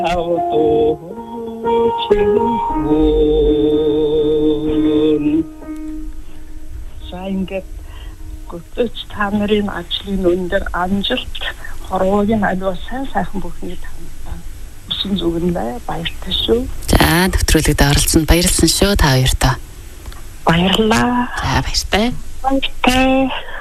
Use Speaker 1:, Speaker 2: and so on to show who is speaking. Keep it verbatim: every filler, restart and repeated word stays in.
Speaker 1: Ингээд гүтэж та нарын ажлын өндөр амжилт хорвоогийн аливаа сайн сайхан бүхний танд усан зүгэндээ баяртай шүү.
Speaker 2: За нэвтрүүлэгт оролцсонд баярлсан шүү та хоёртоо.
Speaker 1: Баярлалаа.
Speaker 2: За баяртай.
Speaker 1: Баяртай.